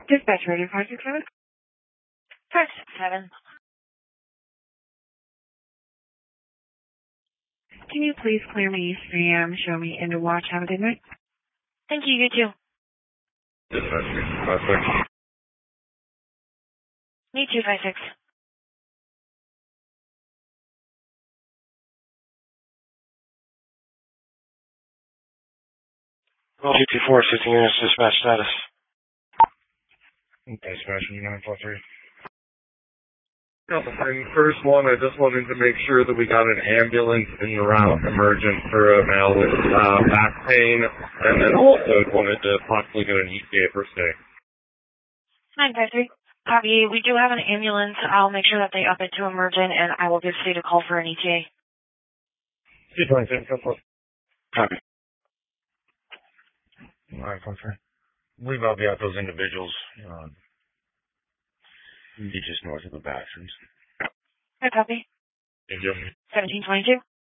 Dispatch radio 567. 567. Can you please clear me Sam, show me, and to watch? Have a good night. Thank you, you too. Dispatch 56. Me too, 56. Well, 224, 16 units, dispatch status. Dispatch 943. First one, I just wanted to make sure that we got an ambulance en route, emergent for a male with back pain, and then also wanted to possibly get an ETA per se. 953. Copy. We do have an ambulance. I'll make sure that they up it to emergent, and I will give State a call for an ETA. 226, Copy. 943. I believe I'll be at those individuals, be just north of the bathrooms. I copy. Thank you. 1722.